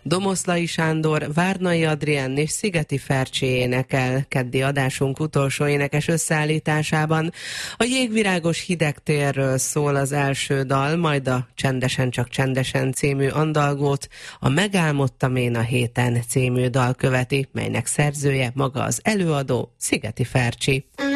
Domoszlai Sándor, Várnai Adrián és Szigeti Fercsi énekel keddi adásunk utolsó énekes összeállításában. A Jégvirágos hidegtérről szól az első dal, majd a Csendesen csak csendesen című andalgót, a Megálmodtam én a héten című dal követi, melynek szerzője maga az előadó, Szigeti Fercsi.